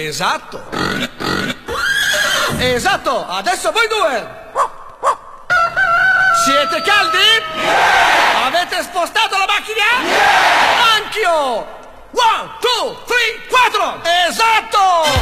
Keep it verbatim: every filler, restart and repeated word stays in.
Esatto. Esatto, adesso voi due. Siete caldi? Avete spostato la macchina? Anch'io! One, two, three, quattro! Esatto!